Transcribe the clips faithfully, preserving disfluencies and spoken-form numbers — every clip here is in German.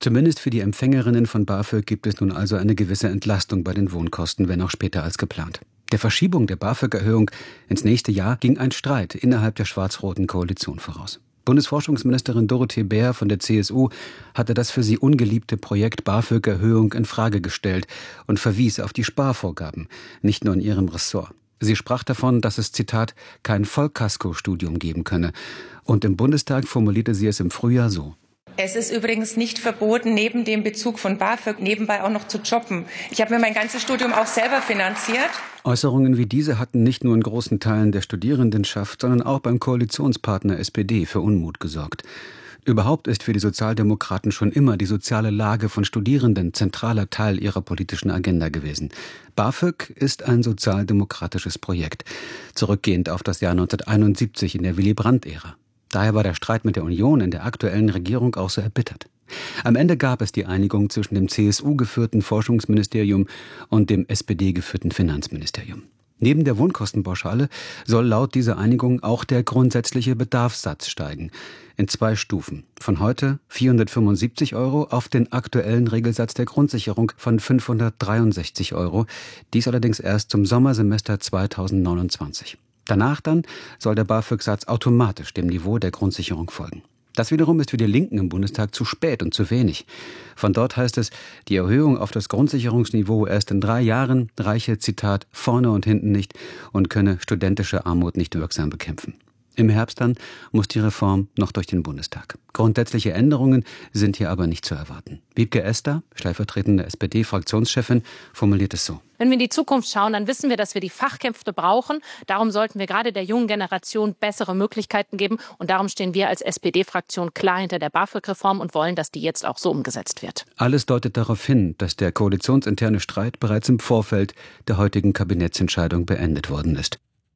Zumindest für die Empfängerinnen von BAföG gibt es nun also eine gewisse Entlastung bei den Wohnkosten, wenn auch später als geplant. Der Verschiebung der BAföG-Erhöhung ins nächste Jahr ging ein Streit innerhalb der schwarz-roten Koalition voraus. Bundesforschungsministerin Dorothee Bär von der C S U hatte das für sie ungeliebte Projekt BAföG-Erhöhung in Frage gestellt und verwies auf die Sparvorgaben, nicht nur in ihrem Ressort. Sie sprach davon, dass es, Zitat, kein Vollkasko-Studium geben könne. Und im Bundestag formulierte sie es im Frühjahr so. Es ist übrigens nicht verboten, neben dem Bezug von BAföG nebenbei auch noch zu jobben. Ich habe mir mein ganzes Studium auch selber finanziert. Äußerungen wie diese hatten nicht nur in großen Teilen der Studierendenschaft, sondern auch beim Koalitionspartner S P D für Unmut gesorgt. Überhaupt ist für die Sozialdemokraten schon immer die soziale Lage von Studierenden zentraler Teil ihrer politischen Agenda gewesen. BAföG ist ein sozialdemokratisches Projekt, zurückgehend auf das Jahr neunzehnhunderteinundsiebzig in der Willy-Brandt-Ära. Daher war der Streit mit der Union in der aktuellen Regierung auch so erbittert. Am Ende gab es die Einigung zwischen dem C S U-geführten Forschungsministerium und dem S P D-geführten Finanzministerium. Neben der Wohnkostenpauschale soll laut dieser Einigung auch der grundsätzliche Bedarfssatz steigen. In zwei Stufen. Von heute vierhundertfünfundsiebzig Euro auf den aktuellen Regelsatz der Grundsicherung von fünfhundertdreiundsechzig Euro. Dies allerdings erst zum Sommersemester zweitausendneunundzwanzig. Danach dann soll der BAföG-Satz automatisch dem Niveau der Grundsicherung folgen. Das wiederum ist für die Linken im Bundestag zu spät und zu wenig. Von dort heißt es, die Erhöhung auf das Grundsicherungsniveau erst in drei Jahren reiche, Zitat, vorne und hinten nicht und könne studentische Armut nicht wirksam bekämpfen. Im Herbst dann muss die Reform noch durch den Bundestag. Grundsätzliche Änderungen sind hier aber nicht zu erwarten. Wiebke Esther, stellvertretende S P D-Fraktionschefin, formuliert es so. Wenn wir in die Zukunft schauen, dann wissen wir, dass wir die Fachkräfte brauchen. Darum sollten wir gerade der jungen Generation bessere Möglichkeiten geben. Und darum stehen wir als S P D-Fraktion klar hinter der BAföG-Reform und wollen, dass die jetzt auch so umgesetzt wird. Alles deutet darauf hin, dass der koalitionsinterne Streit bereits im Vorfeld der heutigen Kabinettsentscheidung beendet worden ist.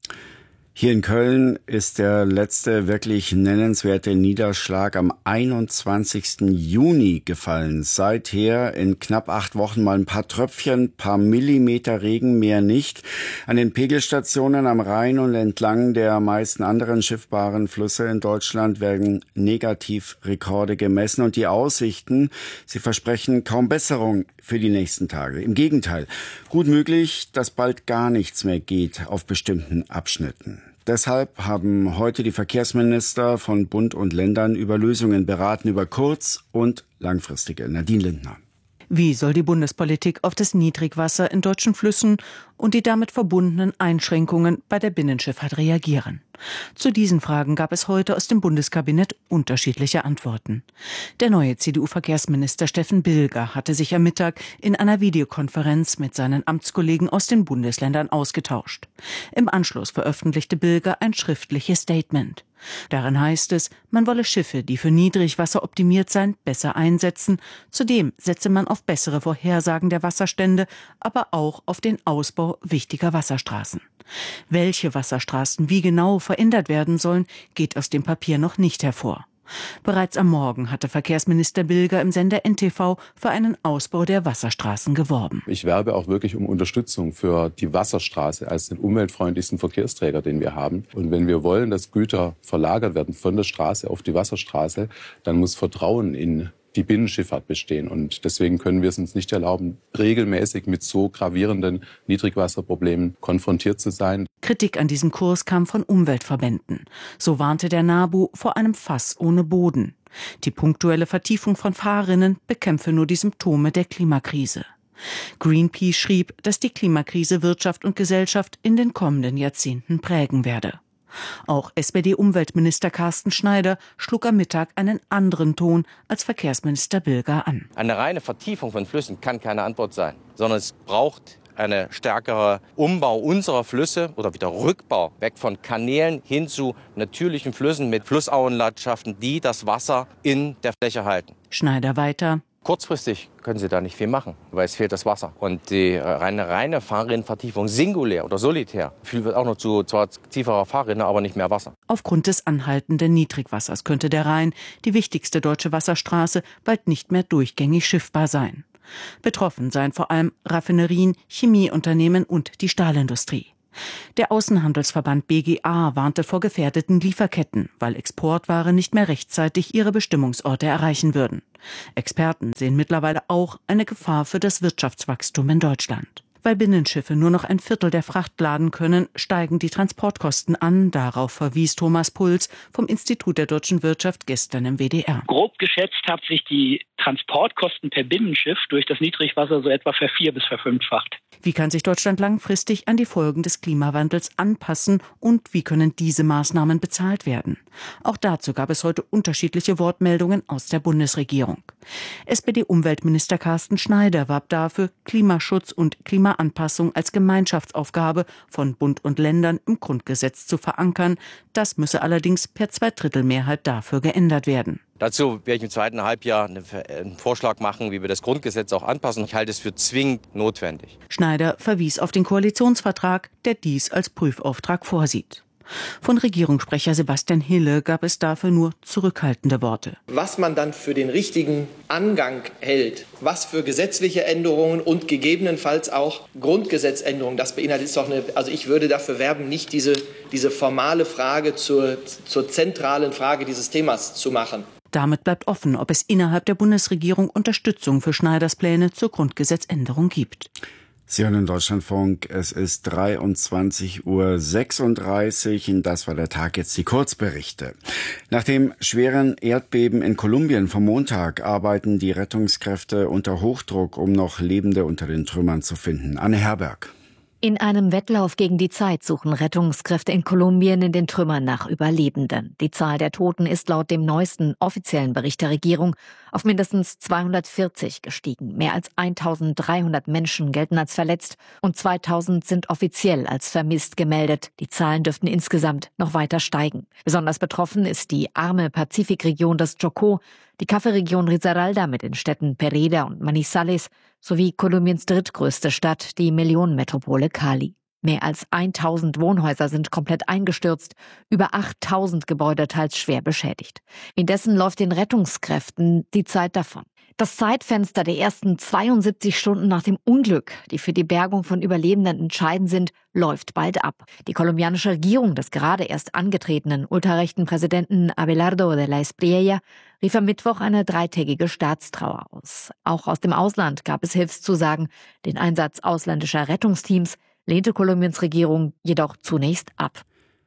Hier in Köln ist der letzte wirklich nennenswerte Niederschlag am einundzwanzigsten Juni gefallen. Seither in knapp acht Wochen mal ein paar Tröpfchen, paar Millimeter Regen, mehr nicht. An den Pegelstationen am Rhein und entlang der meisten anderen schiffbaren Flüsse in Deutschland werden Negativrekorde gemessen. Und die Aussichten, sie versprechen kaum Besserung für die nächsten Tage. Im Gegenteil, gut möglich, dass bald gar nichts mehr geht auf bestimmten Abschnitten. Deshalb haben heute die Verkehrsminister von Bund und Ländern über Lösungen beraten, über kurz- und langfristige. Nadine Lindner. Wie soll die Bundespolitik auf das Niedrigwasser in deutschen Flüssen und die damit verbundenen Einschränkungen bei der Binnenschifffahrt reagieren? Zu diesen Fragen gab es heute aus dem Bundeskabinett unterschiedliche Antworten. Der neue C D U-Verkehrsminister Steffen Bilger hatte sich am Mittag in einer Videokonferenz mit seinen Amtskollegen aus den Bundesländern ausgetauscht. Im Anschluss veröffentlichte Bilger ein schriftliches Statement. Darin heißt es, man wolle Schiffe, die für Niedrigwasser optimiert seien, besser einsetzen. Zudem setze man auf bessere Vorhersagen der Wasserstände, aber auch auf den Ausbau wichtiger Wasserstraßen. Welche Wasserstraßen wie genau verändert werden sollen, geht aus dem Papier noch nicht hervor. Bereits am Morgen hatte Verkehrsminister Bilger im Sender N T V für einen Ausbau der Wasserstraßen geworben. Ich werbe auch wirklich um Unterstützung für die Wasserstraße als den umweltfreundlichsten Verkehrsträger, den wir haben. Und wenn wir wollen, dass Güter verlagert werden von der Straße auf die Wasserstraße, dann muss Vertrauen in die Binnenschifffahrt bestehen. Und deswegen können wir es uns nicht erlauben, regelmäßig mit so gravierenden Niedrigwasserproblemen konfrontiert zu sein. Kritik an diesem Kurs kam von Umweltverbänden. So warnte der NABU vor einem Fass ohne Boden. Die punktuelle Vertiefung von Fahrrinnen bekämpfe nur die Symptome der Klimakrise. Greenpeace schrieb, dass die Klimakrise Wirtschaft und Gesellschaft in den kommenden Jahrzehnten prägen werde. Auch S P D-Umweltminister Carsten Schneider schlug am Mittag einen anderen Ton als Verkehrsminister Bilger an. Eine reine Vertiefung von Flüssen kann keine Antwort sein, sondern es braucht eine stärkere Umbau unserer Flüsse oder wieder Rückbau weg von Kanälen hin zu natürlichen Flüssen mit Flussauenlandschaften, die das Wasser in der Fläche halten. Schneider weiter. Kurzfristig können Sie da nicht viel machen, weil es fehlt das Wasser. Und die reine, reine Fahrrinnenvertiefung singulär oder solitär führt auch noch zu zwar tieferer Fahrrinne, aber nicht mehr Wasser. Aufgrund des anhaltenden Niedrigwassers könnte der Rhein, die wichtigste deutsche Wasserstraße, bald nicht mehr durchgängig schiffbar sein. Betroffen seien vor allem Raffinerien, Chemieunternehmen und die Stahlindustrie. Der Außenhandelsverband B G A warnte vor gefährdeten Lieferketten, weil Exportware nicht mehr rechtzeitig ihre Bestimmungsorte erreichen würden. Experten sehen mittlerweile auch eine Gefahr für das Wirtschaftswachstum in Deutschland. Weil Binnenschiffe nur noch ein Viertel der Fracht laden können, steigen die Transportkosten an. Darauf verwies Thomas Puls vom Institut der deutschen Wirtschaft gestern im W D R. Grob geschätzt hat sich die Transportkosten per Binnenschiff durch das Niedrigwasser so etwa vervier- bis verfünffacht. Wie kann sich Deutschland langfristig an die Folgen des Klimawandels anpassen und wie können diese Maßnahmen bezahlt werden? Auch dazu gab es heute unterschiedliche Wortmeldungen aus der Bundesregierung. S P D-Umweltminister Carsten Schneider warb dafür, Klimaschutz und Klimaanpassung als Gemeinschaftsaufgabe von Bund und Ländern im Grundgesetz zu verankern. Das müsse allerdings per Zweidrittelmehrheit dafür geändert werden. Dazu werde ich im zweiten Halbjahr einen Vorschlag machen, wie wir das Grundgesetz auch anpassen. Ich halte es für zwingend notwendig. Schneider verwies auf den Koalitionsvertrag, der dies als Prüfauftrag vorsieht. Von Regierungssprecher Sebastian Hille gab es dafür nur zurückhaltende Worte. Was man dann für den richtigen Angang hält, was für gesetzliche Änderungen und gegebenenfalls auch Grundgesetzänderungen, das beinhaltet ist doch eine, also ich würde dafür werben, nicht diese, diese formale Frage zur, zur zentralen Frage dieses Themas zu machen. Damit bleibt offen, ob es innerhalb der Bundesregierung Unterstützung für Schneiders Pläne zur Grundgesetzänderung gibt. Sie hören im Deutschlandfunk, es ist dreiundzwanzig Uhr sechsunddreißig und das war der Tag, jetzt die Kurzberichte. Nach dem schweren Erdbeben in Kolumbien vom Montag arbeiten die Rettungskräfte unter Hochdruck, um noch Lebende unter den Trümmern zu finden. Anne Herberg. In einem Wettlauf gegen die Zeit suchen Rettungskräfte in Kolumbien in den Trümmern nach Überlebenden. Die Zahl der Toten ist laut dem neuesten offiziellen Bericht der Regierung auf mindestens zweihundertvierzig gestiegen. Mehr als eintausenddreihundert Menschen gelten als verletzt und zweitausend sind offiziell als vermisst gemeldet. Die Zahlen dürften insgesamt noch weiter steigen. Besonders betroffen ist die arme Pazifikregion des Chocó, die Kaffeeregion Risaralda mit den Städten Pereira und Manizales sowie Kolumbiens drittgrößte Stadt, die Millionenmetropole Cali. Mehr als tausend Wohnhäuser sind komplett eingestürzt, über achttausend Gebäude teils schwer beschädigt. Indessen läuft den Rettungskräften die Zeit davon. Das Zeitfenster der ersten zweiundsiebzig Stunden nach dem Unglück, die für die Bergung von Überlebenden entscheidend sind, läuft bald ab. Die kolumbianische Regierung des gerade erst angetretenen ultrarechten Präsidenten Abelardo de la Espriella rief am Mittwoch eine dreitägige Staatstrauer aus. Auch aus dem Ausland gab es Hilfszusagen. Den Einsatz ausländischer Rettungsteams lehnte Kolumbiens Regierung jedoch zunächst ab.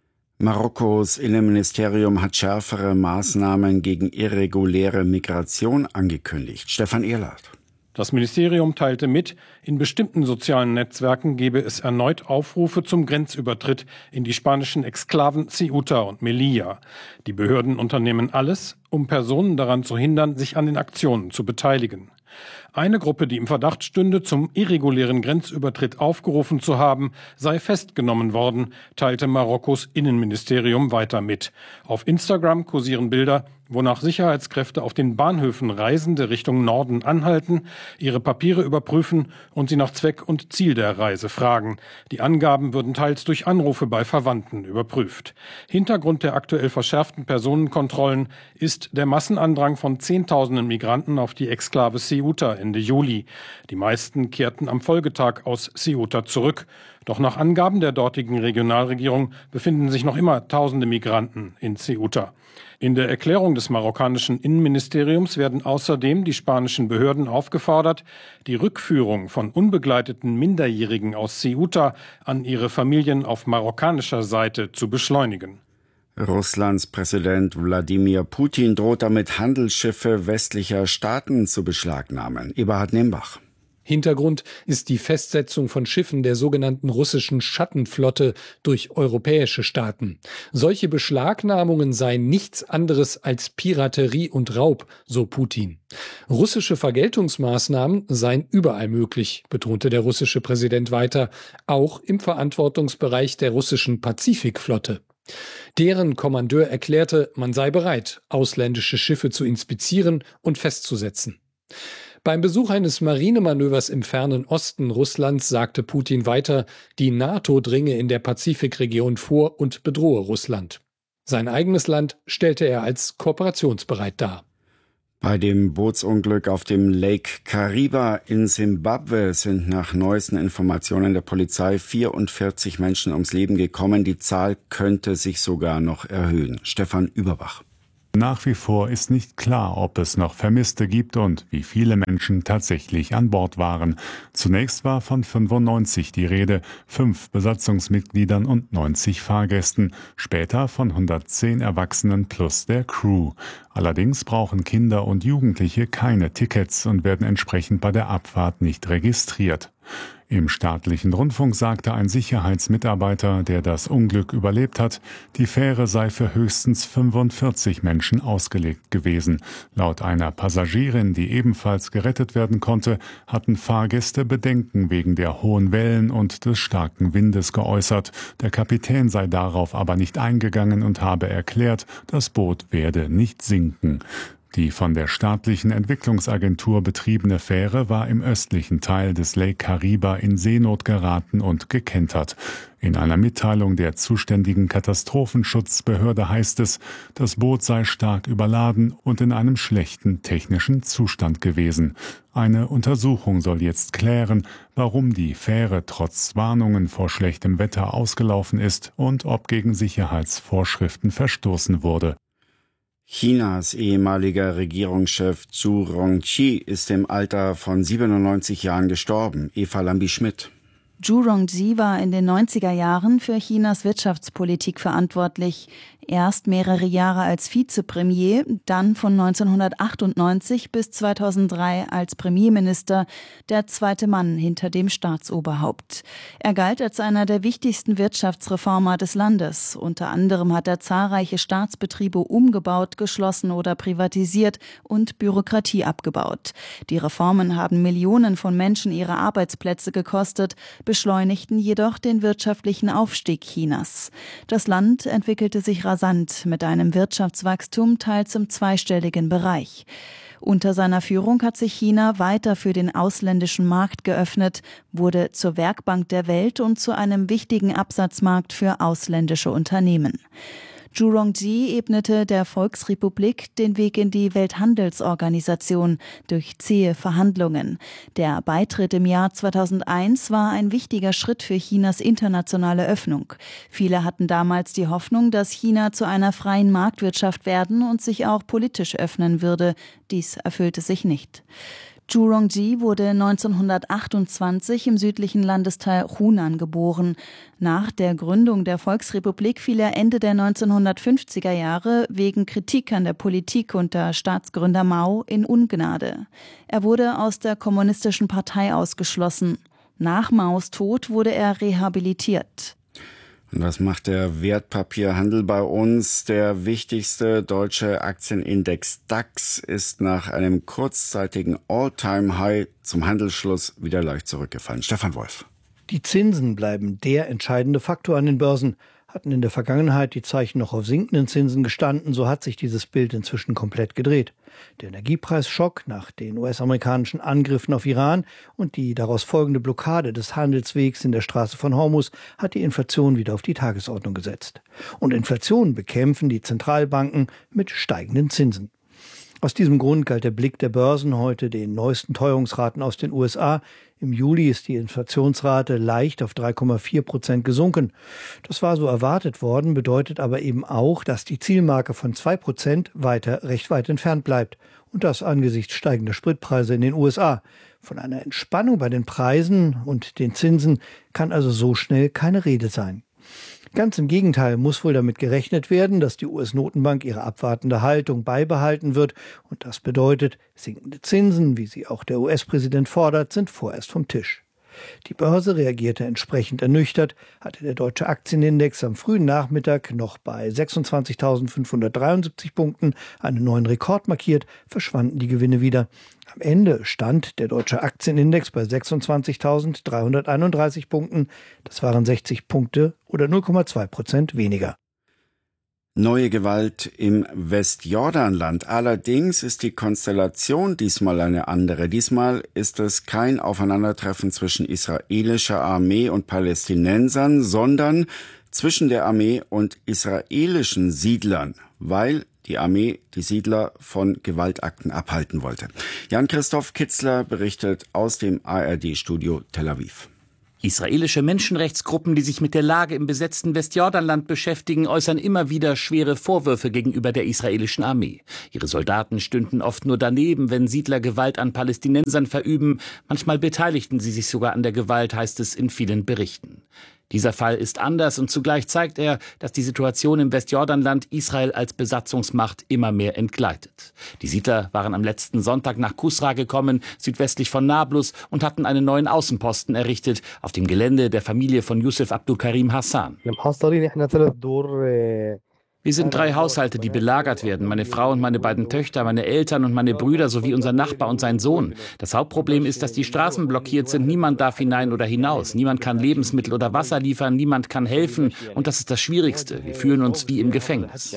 Marokkos Innenministerium hat schärfere Maßnahmen gegen irreguläre Migration angekündigt. Stefan Ehlert. Das Ministerium teilte mit, in bestimmten sozialen Netzwerken gebe es erneut Aufrufe zum Grenzübertritt in die spanischen Exklaven Ceuta und Melilla. Die Behörden unternehmen alles, um Personen daran zu hindern, sich an den Aktionen zu beteiligen. Eine Gruppe, die im Verdacht stünde, zum irregulären Grenzübertritt aufgerufen zu haben, sei festgenommen worden, teilte Marokkos Innenministerium weiter mit. Auf Instagram kursieren Bilder, wonach Sicherheitskräfte auf den Bahnhöfen Reisende Richtung Norden anhalten, ihre Papiere überprüfen und sie nach Zweck und Ziel der Reise fragen. Die Angaben würden teils durch Anrufe bei Verwandten überprüft. Hintergrund der aktuell verschärften Personenkontrollen ist der Massenandrang von Zehntausenden Migranten auf die Exklave Ceuta Ende Juli. Die meisten kehrten am Folgetag aus Ceuta zurück. Doch nach Angaben der dortigen Regionalregierung befinden sich noch immer tausende Migranten in Ceuta. In der Erklärung des marokkanischen Innenministeriums werden außerdem die spanischen Behörden aufgefordert, die Rückführung von unbegleiteten Minderjährigen aus Ceuta an ihre Familien auf marokkanischer Seite zu beschleunigen. Russlands Präsident Wladimir Putin droht damit, Handelsschiffe westlicher Staaten zu beschlagnahmen. Eberhard Nembach. Hintergrund ist die Festsetzung von Schiffen der sogenannten russischen Schattenflotte durch europäische Staaten. Solche Beschlagnahmungen seien nichts anderes als Piraterie und Raub, so Putin. Russische Vergeltungsmaßnahmen seien überall möglich, betonte der russische Präsident weiter, auch im Verantwortungsbereich der russischen Pazifikflotte. Deren Kommandeur erklärte, man sei bereit, ausländische Schiffe zu inspizieren und festzusetzen. Beim Besuch eines Marinemanövers im fernen Osten Russlands sagte Putin weiter, die NATO dringe in der Pazifikregion vor und bedrohe Russland. Sein eigenes Land stellte er als kooperationsbereit dar. Bei dem Bootsunglück auf dem Lake Kariba in Simbabwe sind nach neuesten Informationen der Polizei vierundvierzig Menschen ums Leben gekommen. Die Zahl könnte sich sogar noch erhöhen. Stefan Überbach. Nach wie vor ist nicht klar, ob es noch Vermisste gibt und wie viele Menschen tatsächlich an Bord waren. Zunächst war von fünfundneunzig die Rede, fünf Besatzungsmitgliedern und neunzig Fahrgästen, später von hundertzehn Erwachsenen plus der Crew. Allerdings brauchen Kinder und Jugendliche keine Tickets und werden entsprechend bei der Abfahrt nicht registriert. Im staatlichen Rundfunk sagte ein Sicherheitsmitarbeiter, der das Unglück überlebt hat, die Fähre sei für höchstens fünfundvierzig Menschen ausgelegt gewesen. Laut einer Passagierin, die ebenfalls gerettet werden konnte, hatten Fahrgäste Bedenken wegen der hohen Wellen und des starken Windes geäußert. Der Kapitän sei darauf aber nicht eingegangen und habe erklärt, das Boot werde nicht sinken. Die von der staatlichen Entwicklungsagentur betriebene Fähre war im östlichen Teil des Lake Kariba in Seenot geraten und gekentert. In einer Mitteilung der zuständigen Katastrophenschutzbehörde heißt es, das Boot sei stark überladen und in einem schlechten technischen Zustand gewesen. Eine Untersuchung soll jetzt klären, warum die Fähre trotz Warnungen vor schlechtem Wetter ausgelaufen ist und ob gegen Sicherheitsvorschriften verstoßen wurde. Chinas ehemaliger Regierungschef Zhu Rongji ist im Alter von siebenundneunzig Jahren gestorben. Eva Lambi-Schmidt. Zhu Rongji war in den neunziger Jahren für Chinas Wirtschaftspolitik verantwortlich. Erst mehrere Jahre als Vizepremier, dann von neunzehnhundertachtundneunzig bis zweitausenddrei als Premierminister, der zweite Mann hinter dem Staatsoberhaupt. Er galt als einer der wichtigsten Wirtschaftsreformer des Landes. Unter anderem hat er zahlreiche Staatsbetriebe umgebaut, geschlossen oder privatisiert und Bürokratie abgebaut. Die Reformen haben Millionen von Menschen ihre Arbeitsplätze gekostet, beschleunigten jedoch den wirtschaftlichen Aufstieg Chinas. Das Land entwickelte sich rasant mit einem Wirtschaftswachstum teils im zweistelligen Bereich. Unter seiner Führung hat sich China weiter für den ausländischen Markt geöffnet, wurde zur Werkbank der Welt und zu einem wichtigen Absatzmarkt für ausländische Unternehmen. Zhu Rongji ebnete der Volksrepublik den Weg in die Welthandelsorganisation durch zähe Verhandlungen. Der Beitritt im Jahr zweitausendeins war ein wichtiger Schritt für Chinas internationale Öffnung. Viele hatten damals die Hoffnung, dass China zu einer freien Marktwirtschaft werden und sich auch politisch öffnen würde. Dies erfüllte sich nicht. Zhu Rongji wurde neunzehnhundertachtundzwanzig im südlichen Landesteil Hunan geboren. Nach der Gründung der Volksrepublik fiel er Ende der neunzehnhundertfünfziger Jahre wegen Kritik an der Politik unter Staatsgründer Mao in Ungnade. Er wurde aus der kommunistischen Partei ausgeschlossen. Nach Maos Tod wurde er rehabilitiert. Und was macht der Wertpapierhandel bei uns? Der wichtigste deutsche Aktienindex DAX ist nach einem kurzzeitigen All-Time-High zum Handelsschluss wieder leicht zurückgefallen. Stefan Wolf. Die Zinsen bleiben der entscheidende Faktor an den Börsen. Hatten in der Vergangenheit die Zeichen noch auf sinkenden Zinsen gestanden, so hat sich dieses Bild inzwischen komplett gedreht. Der Energiepreisschock nach den U S-amerikanischen Angriffen auf Iran und die daraus folgende Blockade des Handelswegs in der Straße von Hormuz hat die Inflation wieder auf die Tagesordnung gesetzt. Und Inflation bekämpfen die Zentralbanken mit steigenden Zinsen. Aus diesem Grund galt der Blick der Börsen heute den neuesten Teuerungsraten aus den U S A. Im Juli ist die Inflationsrate leicht auf drei Komma vier Prozent gesunken. Das war so erwartet worden, bedeutet aber eben auch, dass die Zielmarke von zwei Prozent weiter recht weit entfernt bleibt. Und das angesichts steigender Spritpreise in den U S A. Von einer Entspannung bei den Preisen und den Zinsen kann also so schnell keine Rede sein. Ganz im Gegenteil muss wohl damit gerechnet werden, dass die U S-Notenbank ihre abwartende Haltung beibehalten wird. Und das bedeutet, sinkende Zinsen, wie sie auch der U S-Präsident fordert, sind vorerst vom Tisch. Die Börse reagierte entsprechend ernüchtert, hatte der deutsche Aktienindex am frühen Nachmittag noch bei sechsundzwanzigtausendfünfhundertdreiundsiebzig Punkten einen neuen Rekord markiert, verschwanden die Gewinne wieder. Am Ende stand der deutsche Aktienindex bei sechsundzwanzigtausenddreihunderteinunddreißig Punkten. Das waren sechzig Punkte oder null Komma zwei Prozent weniger. Neue Gewalt im Westjordanland. Allerdings ist die Konstellation diesmal eine andere. Diesmal ist es kein Aufeinandertreffen zwischen israelischer Armee und Palästinensern, sondern zwischen der Armee und israelischen Siedlern, weil die Armee die Siedler von Gewaltakten abhalten wollte. Jan-Christoph Kitzler berichtet aus dem A R D-Studio Tel Aviv. Israelische Menschenrechtsgruppen, die sich mit der Lage im besetzten Westjordanland beschäftigen, äußern immer wieder schwere Vorwürfe gegenüber der israelischen Armee. Ihre Soldaten stünden oft nur daneben, wenn Siedler Gewalt an Palästinensern verüben. Manchmal beteiligten sie sich sogar an der Gewalt, heißt es in vielen Berichten. Dieser Fall ist anders und zugleich zeigt er, dass die Situation im Westjordanland Israel als Besatzungsmacht immer mehr entgleitet. Die Siedler waren am letzten Sonntag nach Kusra gekommen, südwestlich von Nablus, und hatten einen neuen Außenposten errichtet auf dem Gelände der Familie von Yusuf Abdulkarim Hassan. Wir sind drei Haushalte, die belagert werden. Meine Frau und meine beiden Töchter, meine Eltern und meine Brüder sowie unser Nachbar und sein Sohn. Das Hauptproblem ist, dass die Straßen blockiert sind. Niemand darf hinein oder hinaus. Niemand kann Lebensmittel oder Wasser liefern. Niemand kann helfen. Und das ist das Schwierigste. Wir fühlen uns wie im Gefängnis.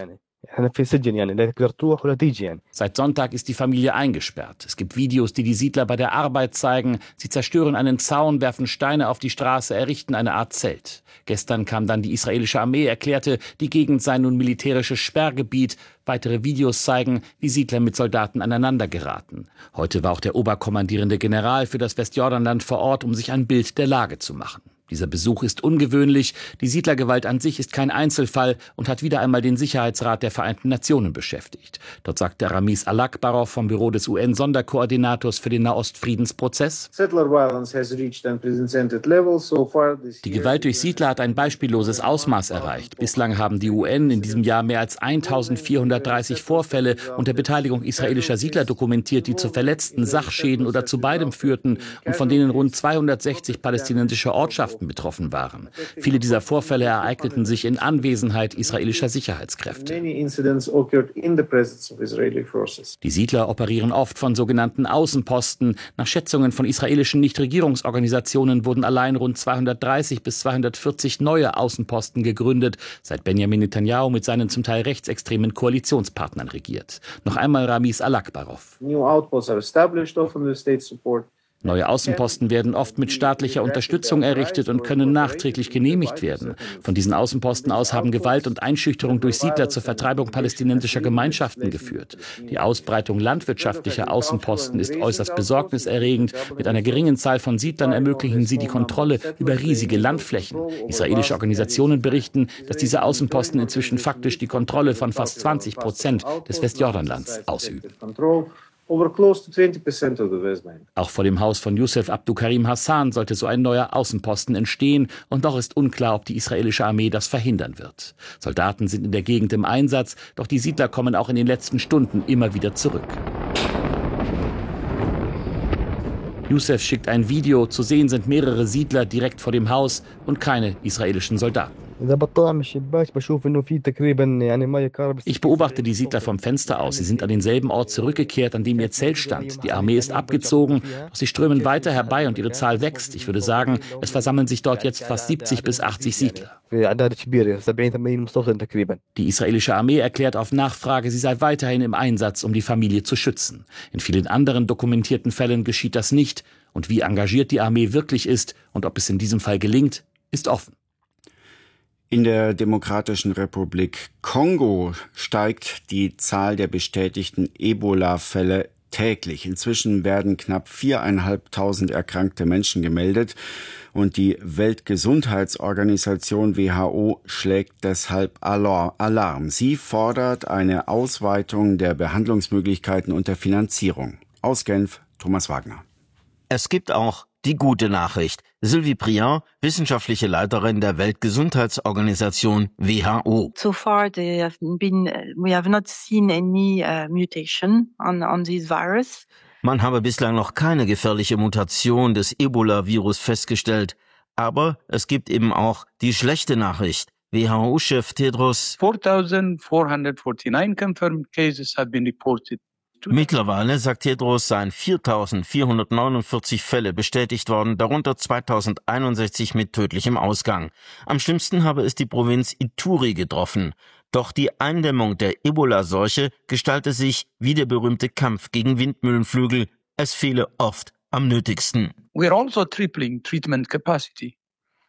Seit Sonntag ist die Familie eingesperrt. Es gibt Videos, die die Siedler bei der Arbeit zeigen. Sie zerstören einen Zaun, werfen Steine auf die Straße, errichten eine Art Zelt. Gestern kam dann die israelische Armee, erklärte, die Gegend sei nun militärisches Sperrgebiet. Weitere Videos zeigen, wie Siedler mit Soldaten aneinander geraten. Heute war auch der oberkommandierende General für das Westjordanland vor Ort, um sich ein Bild der Lage zu machen. Dieser Besuch ist ungewöhnlich. Die Siedlergewalt an sich ist kein Einzelfall und hat wieder einmal den Sicherheitsrat der Vereinten Nationen beschäftigt. Dort sagte Ramiz Alakbarov vom Büro des U N-Sonderkoordinators für den Nahostfriedensprozess: Die Gewalt durch Siedler hat ein beispielloses Ausmaß erreicht. Bislang haben die U N in diesem Jahr mehr als eintausendvierhundertdreißig Vorfälle unter Beteiligung israelischer Siedler dokumentiert, die zu verletzten Sachschäden oder zu beidem führten und von denen rund zweihundertsechzig palästinensische Ortschaften betroffen waren. Viele dieser Vorfälle ereigneten sich in Anwesenheit israelischer Sicherheitskräfte. Die Siedler operieren oft von sogenannten Außenposten. Nach Schätzungen von israelischen Nichtregierungsorganisationen wurden allein rund zweihundertdreißig bis zweihundertvierzig neue Außenposten gegründet, seit Benjamin Netanyahu mit seinen zum Teil rechtsextremen Koalitionspartnern regiert. Noch einmal Ramiz Alakbarov. Neue Außenposten werden oft mit staatlicher Unterstützung errichtet und können nachträglich genehmigt werden. Von diesen Außenposten aus haben Gewalt und Einschüchterung durch Siedler zur Vertreibung palästinensischer Gemeinschaften geführt. Die Ausbreitung landwirtschaftlicher Außenposten ist äußerst besorgniserregend. Mit einer geringen Zahl von Siedlern ermöglichen sie die Kontrolle über riesige Landflächen. Israelische Organisationen berichten, dass diese Außenposten inzwischen faktisch die Kontrolle von fast zwanzig Prozent des Westjordanlands ausüben. Auch vor dem Haus von Yusuf Abdulkarim Hassan sollte so ein neuer Außenposten entstehen, und doch ist unklar, ob die israelische Armee das verhindern wird. Soldaten sind in der Gegend im Einsatz, doch die Siedler kommen auch in den letzten Stunden immer wieder zurück. Yusuf schickt ein Video, zu sehen sind mehrere Siedler direkt vor dem Haus und keine israelischen Soldaten. Ich beobachte die Siedler vom Fenster aus. Sie sind an denselben Ort zurückgekehrt, an dem ihr Zelt stand. Die Armee ist abgezogen, doch sie strömen weiter herbei und ihre Zahl wächst. Ich würde sagen, es versammeln sich dort jetzt fast siebzig bis achtzig Siedler. Die israelische Armee erklärt auf Nachfrage, sie sei weiterhin im Einsatz, um die Familie zu schützen. In vielen anderen dokumentierten Fällen geschieht das nicht. Und wie engagiert die Armee wirklich ist und ob es in diesem Fall gelingt, ist offen. In der Demokratischen Republik Kongo steigt die Zahl der bestätigten Ebola-Fälle täglich. Inzwischen werden knapp viereinhalbtausend erkrankte Menschen gemeldet und die Weltgesundheitsorganisation W H O schlägt deshalb Alarm. Sie fordert eine Ausweitung der Behandlungsmöglichkeiten und der Finanzierung. Aus Genf, Thomas Wagner. Es gibt auch die gute Nachricht. Sylvie Priant, wissenschaftliche Leiterin der Weltgesundheitsorganisation W H O. So far there have been, we have not seen any uh, mutation on, on this virus. Man habe bislang noch keine gefährliche Mutation des Ebola-Virus festgestellt. Aber es gibt eben auch die schlechte Nachricht. W H O-Chef Tedros: four thousand four hundred forty-nine confirmed cases have been reported. Mittlerweile, sagt Tedros, seien viertausendvierhundertneunundvierzig Fälle bestätigt worden, darunter zweitausendeinundsechzig mit tödlichem Ausgang. Am schlimmsten habe es die Provinz Ituri getroffen. Doch die Eindämmung der Ebola-Seuche gestalte sich wie der berühmte Kampf gegen Windmühlenflügel. Es fehle oft am nötigsten. We are also tripling treatment capacity.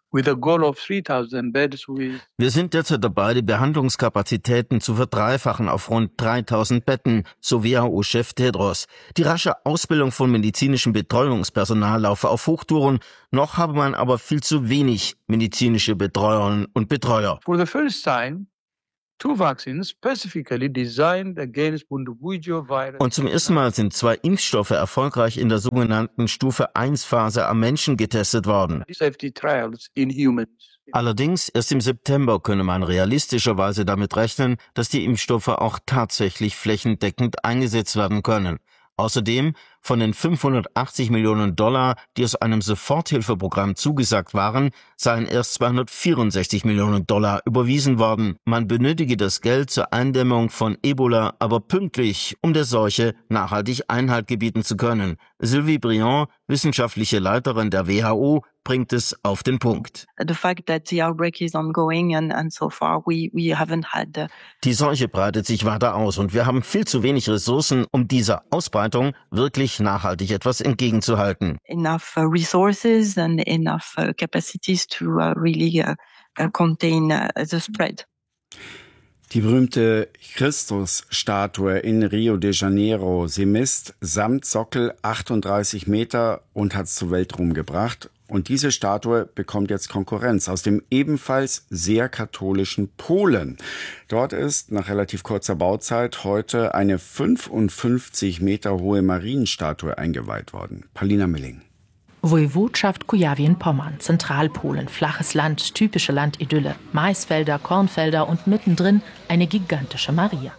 with a goal of three thousand beds. Wir sind derzeit dabei, die Behandlungskapazitäten zu verdreifachen auf rund dreitausend Betten, so W H O-Chef Tedros. Die rasche Ausbildung von medizinischem Betreuungspersonal laufe auf Hochtouren, noch habe man aber viel zu wenig medizinische Betreuerinnen und Betreuer. For the first time, two vaccines specifically designed against Bundibugyo virus. Und zum ersten Mal sind zwei Impfstoffe erfolgreich in der sogenannten Stufe eins Phase am Menschen getestet worden. Safety trials in humans. Allerdings erst im September könne man realistischerweise damit rechnen, dass die Impfstoffe auch tatsächlich flächendeckend eingesetzt werden können. Außerdem von den fünfhundertachtzig Millionen Dollar, die aus einem Soforthilfeprogramm zugesagt waren, seien erst zweihundertvierundsechzig Millionen Dollar überwiesen worden. Man benötige das Geld zur Eindämmung von Ebola aber pünktlich, um der Seuche nachhaltig Einhalt gebieten zu können. Sylvie Briand, wissenschaftliche Leiterin der W H O, bringt es auf den Punkt. The fact that the outbreak is ongoing and, and so far we, we haven't had the Die Seuche breitet sich weiter aus und wir haben viel zu wenig Ressourcen, um dieser Ausbreitung wirklich nachhaltig etwas entgegenzuhalten. enough uh, resources and enough uh, capacities to uh, really uh, uh, contain uh, the spread. Die berühmte Christus-Statue in Rio de Janeiro, sie misst samt Sockel achtunddreißig Meter und hat es zur Weltruhm gebracht. Und diese Statue bekommt jetzt Konkurrenz aus dem ebenfalls sehr katholischen Polen. Dort ist nach relativ kurzer Bauzeit heute eine fünfundfünfzig Meter hohe Marienstatue eingeweiht worden. Paulina Milling. Woiwodschaft Kujawien-Pommern, Zentralpolen, flaches Land, typische Landidylle, Maisfelder, Kornfelder und mittendrin eine gigantische Maria.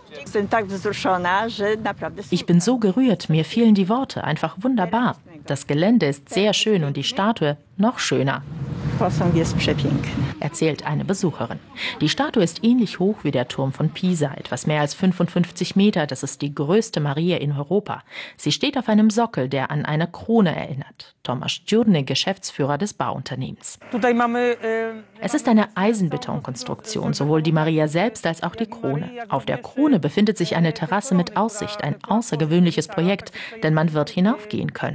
Ich bin so gerührt, mir fehlen die Worte, einfach wunderbar. Das Gelände ist sehr schön und die Statue noch schöner, erzählt eine Besucherin. Die Statue ist ähnlich hoch wie der Turm von Pisa, etwas mehr als fünfundfünfzig Meter. Das ist die größte Maria in Europa. Sie steht auf einem Sockel, der an eine Krone erinnert. Tomasz Dziurny, Geschäftsführer des Bauunternehmens. Es ist eine Eisenbetonkonstruktion, sowohl die Maria selbst als auch die Krone. Auf der Krone befindet sich eine Terrasse mit Aussicht, ein außergewöhnliches Projekt, denn man wird hinaufgehen können.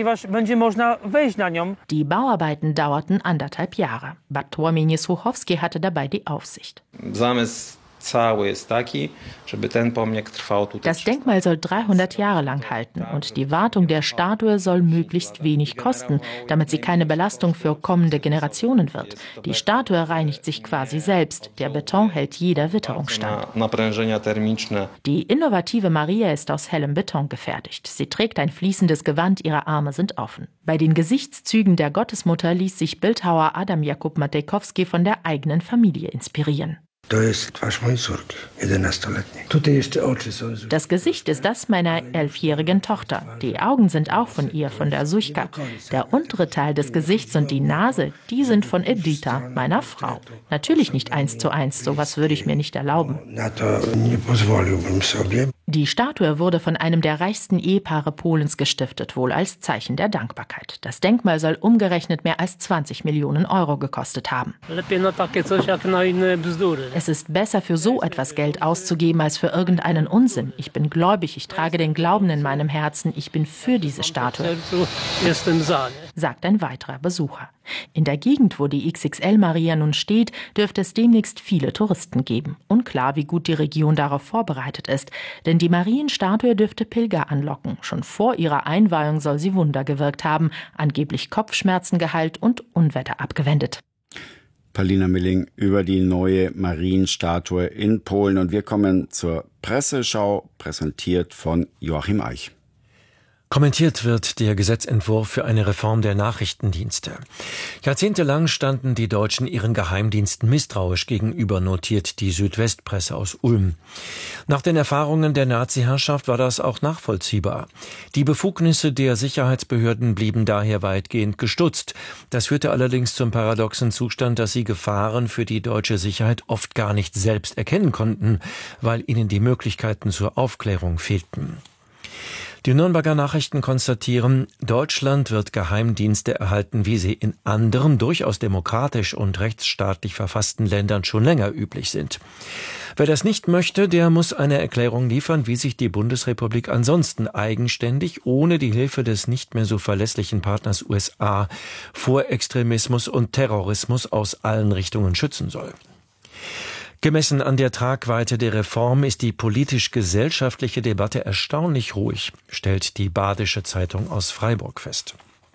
Die Bauarbeiten dauerten anderthalb Jahre. Bartłomiej Niesłuchowski hatte dabei die Aufsicht. Das Denkmal soll dreihundert Jahre lang halten und die Wartung der Statue soll möglichst wenig kosten, damit sie keine Belastung für kommende Generationen wird. Die Statue reinigt sich quasi selbst. Der Beton hält jeder Witterung stand. Die innovative Maria ist aus hellem Beton gefertigt. Sie trägt ein fließendes Gewand, ihre Arme sind offen. Bei den Gesichtszügen der Gottesmutter ließ sich Bildhauer Adam Jakub Matejkowski von der eigenen Familie inspirieren. Das Gesicht ist das meiner elfjährigen Tochter. Die Augen sind auch von ihr, von der Suchka. Der untere Teil des Gesichts und die Nase, die sind von Edita, meiner Frau. Natürlich nicht eins zu eins, sowas würde ich mir nicht erlauben. Die Statue wurde von einem der reichsten Ehepaare Polens gestiftet, wohl als Zeichen der Dankbarkeit. Das Denkmal soll umgerechnet mehr als zwanzig Millionen Euro gekostet haben. Es ist besser, für so etwas Geld auszugeben, als für irgendeinen Unsinn. Ich bin gläubig, ich trage den Glauben in meinem Herzen, ich bin für diese Statue, sagt ein weiterer Besucher. In der Gegend, wo die X X L-Maria nun steht, dürfte es demnächst viele Touristen geben. Unklar, wie gut die Region darauf vorbereitet ist, denn die Marienstatue dürfte Pilger anlocken. Schon vor ihrer Einweihung soll sie Wunder gewirkt haben, angeblich Kopfschmerzen geheilt und Unwetter abgewendet. Paulina Milling über die neue Marienstatue in Polen. Und wir kommen zur Presseschau, präsentiert von Joachim Eich. Kommentiert wird der Gesetzentwurf für eine Reform der Nachrichtendienste. Jahrzehntelang standen die Deutschen ihren Geheimdiensten misstrauisch gegenüber, notiert die Südwestpresse aus Ulm. Nach den Erfahrungen der Nazi-Herrschaft war das auch nachvollziehbar. Die Befugnisse der Sicherheitsbehörden blieben daher weitgehend gestutzt. Das führte allerdings zum paradoxen Zustand, dass sie Gefahren für die deutsche Sicherheit oft gar nicht selbst erkennen konnten, weil ihnen die Möglichkeiten zur Aufklärung fehlten. Die Nürnberger Nachrichten konstatieren, Deutschland wird Geheimdienste erhalten, wie sie in anderen, durchaus demokratisch und rechtsstaatlich verfassten Ländern schon länger üblich sind. Wer das nicht möchte, der muss eine Erklärung liefern, wie sich die Bundesrepublik ansonsten eigenständig, ohne die Hilfe des nicht mehr so verlässlichen Partners U S A, vor Extremismus und Terrorismus aus allen Richtungen schützen soll. Gemessen an der Tragweite der Reform ist die politisch-gesellschaftliche Debatte erstaunlich ruhig, stellt die Badische Zeitung aus Freiburg fest.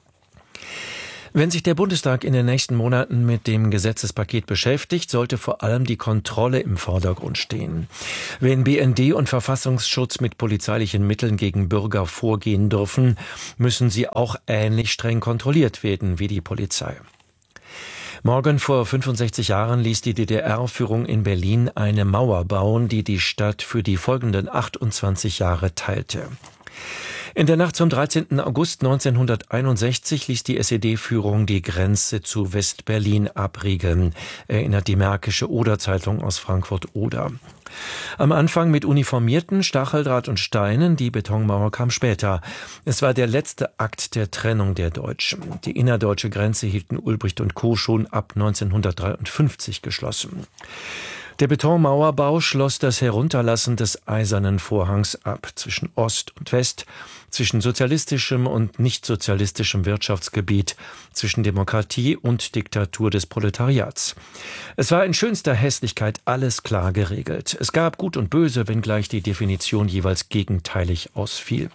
Wenn sich der Bundestag in den nächsten Monaten mit dem Gesetzespaket beschäftigt, sollte vor allem die Kontrolle im Vordergrund stehen. Wenn B N D und Verfassungsschutz mit polizeilichen Mitteln gegen Bürger vorgehen dürfen, müssen sie auch ähnlich streng kontrolliert werden wie die Polizei. Morgen vor fünfundsechzig Jahren ließ die D D R-Führung in Berlin eine Mauer bauen, die die Stadt für die folgenden achtundzwanzig Jahre teilte. In der Nacht zum dreizehnten August neunzehnhunderteinundsechzig ließ die S E D-Führung die Grenze zu West-Berlin abriegeln, erinnert die Märkische Oder-Zeitung aus Frankfurt-Oder. Am Anfang mit uniformierten Stacheldraht und Steinen, die Betonmauer kam später. Es war der letzte Akt der Trennung der Deutschen. Die innerdeutsche Grenze hielten Ulbricht und Co. schon ab neunzehnhundertdreiundfünfzig geschlossen. Der Betonmauerbau schloss das Herunterlassen des Eisernen Vorhangs ab zwischen Ost und West, zwischen sozialistischem und nichtsozialistischem Wirtschaftsgebiet, zwischen Demokratie und Diktatur des Proletariats. Es war in schönster Hässlichkeit alles klar geregelt. Es gab Gut und Böse, wenngleich die Definition jeweils gegenteilig ausfiel.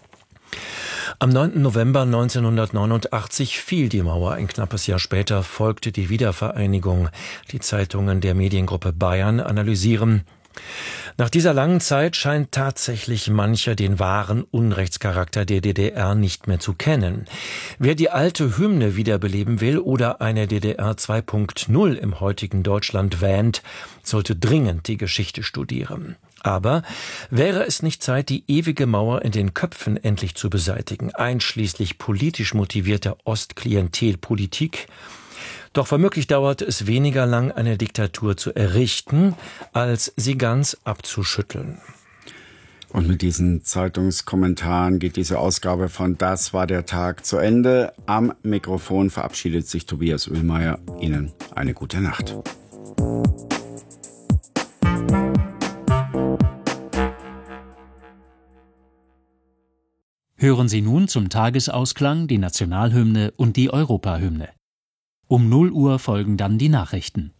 Am neunten November neunzehnhundertneunundachtzig fiel die Mauer. Ein knappes Jahr später folgte die Wiedervereinigung. Die Zeitungen der Mediengruppe Bayern analysieren: Nach dieser langen Zeit scheint tatsächlich mancher den wahren Unrechtscharakter der D D R nicht mehr zu kennen. Wer die alte Hymne wiederbeleben will oder eine D D R zwei Punkt null im heutigen Deutschland wähnt, sollte dringend die Geschichte studieren. Aber wäre es nicht Zeit, die ewige Mauer in den Köpfen endlich zu beseitigen, einschließlich politisch motivierter Ostklientelpolitik? Doch womöglich dauert es weniger lang, eine Diktatur zu errichten, als sie ganz abzuschütteln. Und mit diesen Zeitungskommentaren geht diese Ausgabe von Das war der Tag zu Ende. Am Mikrofon verabschiedet sich Tobias Oehlmeier. Ihnen eine gute Nacht. Hören Sie nun zum Tagesausklang die Nationalhymne und die Europahymne. Um null Uhr folgen dann die Nachrichten.